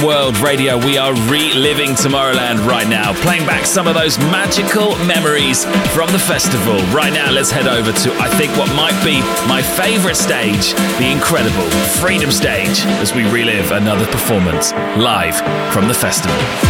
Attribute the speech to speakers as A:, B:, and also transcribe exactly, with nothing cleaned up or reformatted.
A: World Radio. We are reliving Tomorrowland right now, playing back some of those magical memories from the festival. Right now, let's head over to, I think, what might be my favourite stage, the incredible Freedom Stage, as we relive another performance live from the festival.